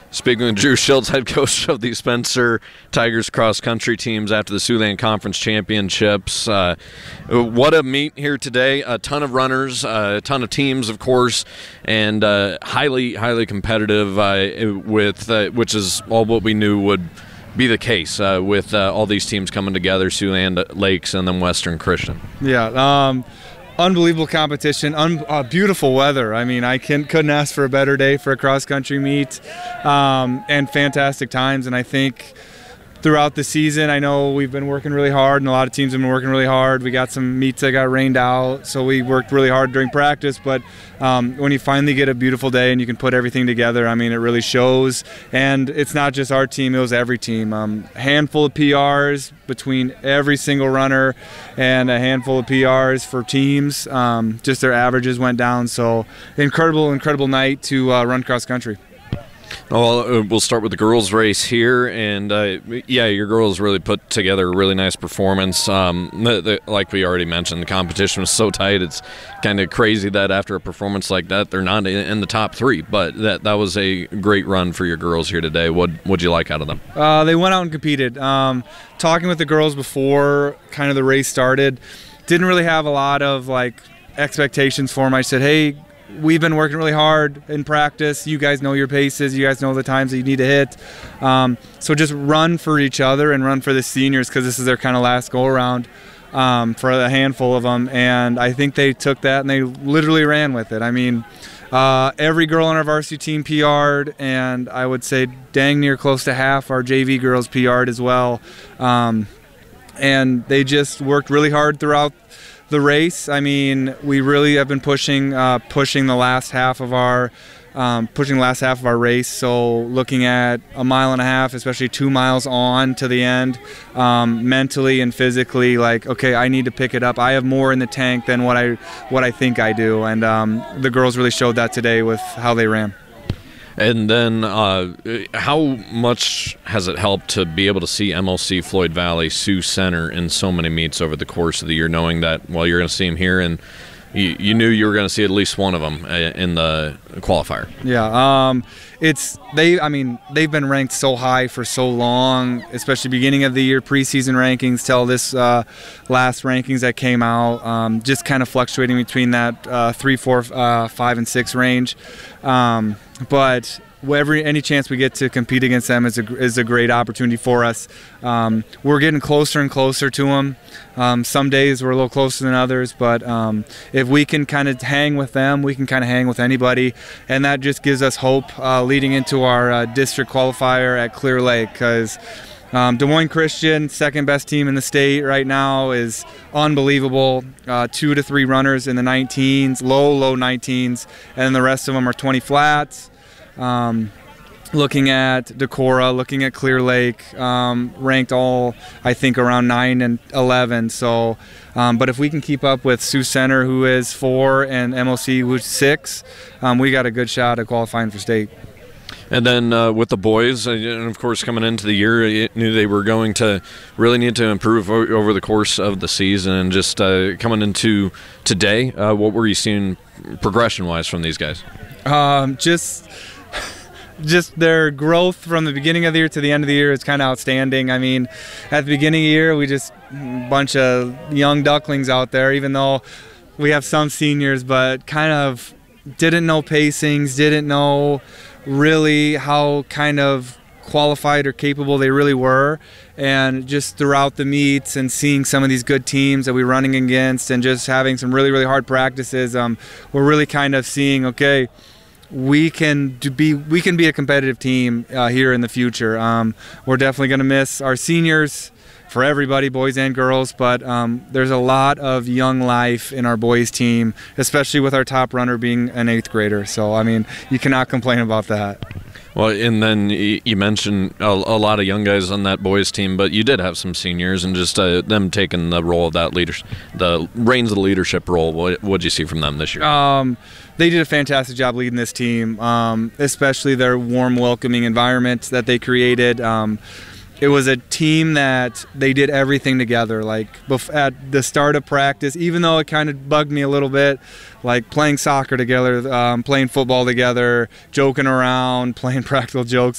Speaking with Drew Schultz, head coach of the Spencer Tigers cross-country teams after the Siouxland Conference Championships. What a meet here today. A ton of runners, a ton of teams, of course, and highly, highly competitive, which is all what we knew would be the case with all these teams coming together, Siouxland Lakes and then Western Christian. Yeah, unbelievable competition, beautiful weather. I mean, I couldn't ask for a better day for a cross-country meet, and fantastic times. And I think throughout the season, I know we've been working really hard, and a lot of teams have been working really hard. We got some meets that got rained out, so we worked really hard during practice. But when you finally get a beautiful day and you can put everything together, I mean, it really shows. And it's not just our team, it was every team. Handful of PRs between every single runner and a handful of PRs for teams. Just their averages went down. So incredible night to run cross country. Well, we'll start with the girls' race here, and yeah, your girls really put together a really nice performance. Like we already mentioned, the competition was so tight. It's kind of crazy that after a performance like that, they're not in the top three. But that was a great run for your girls here today. What'd you like out of them? They went out and competed. Talking with the girls before kind of the race started, didn't really have a lot of expectations for them. I said, hey, we've been working really hard in practice. You guys know your paces. You guys know the times that you need to hit. So just run for each other and run for the seniors, because this is their kind of last go-around for a handful of them. And I think they took that and they literally ran with it. I mean, every girl on our varsity team PR'd, and I would say dang near close to half our JV girls PR'd as well. And they just worked really hard throughout the race. I mean, we really have been pushing the last half of our race. So looking at a mile and a half, especially 2 miles on to the end, mentally and physically, okay, I need to pick it up. I have more in the tank than what I think I do, and the girls really showed that today with how they ran. And then how much has it helped to be able to see MLC Floyd Valley Sioux Center in so many meets over the course of the year, knowing that, well, you're going to see them here, and you knew you were going to see at least one of them in the qualifier? Yeah, they've been ranked so high for so long, especially beginning of the year preseason rankings till this last rankings that came out, just kind of fluctuating between that 3, 4, 5, and 6 range. But any chance we get to compete against them is a great opportunity for us. We're getting closer and closer to them. Some days we're a little closer than others, but if we can kind of hang with them, we can kind of hang with anybody, and that just gives us hope leading into our district qualifier at Clear Lake, because Des Moines Christian, second best team in the state right now, is unbelievable. 2 to 3 runners in the 19s, low 19s, and the rest of them are 20 flats. Looking at Decorah, looking at Clear Lake, ranked all, I think, around 9 and 11. So, but if we can keep up with Sioux Center, who is 4, and MLC, who's 6, we got a good shot at qualifying for state. And then with the boys, and of course coming into the year, you knew they were going to really need to improve over the course of the season. And just coming into today, what were you seeing progression-wise from these guys? Just their growth from the beginning of the year to the end of the year is kind of outstanding. I mean, at the beginning of the year, we just a bunch of young ducklings out there, even though we have some seniors, but kind of didn't know pacings, didn't know really how kind of qualified or capable they really were. And just throughout the meets and seeing some of these good teams that we're running against and just having some really, really hard practices, we're really kind of seeing, okay, we can be a competitive team here in the future. We're definitely going to miss our seniors for everybody, boys and girls, but there's a lot of young life in our boys team, especially with our top runner being an 8th grader. So, I mean, you cannot complain about that. Well, and then you mentioned a lot of young guys on that boys team, but you did have some seniors, and just them taking the role of that the reins of the leadership role. What did you see from them this year? They did a fantastic job leading this team, especially their warm, welcoming environment that they created. It was a team that they did everything together. Like at the start of practice, even though it kind of bugged me a little bit, like playing soccer together, playing football together, joking around, playing practical jokes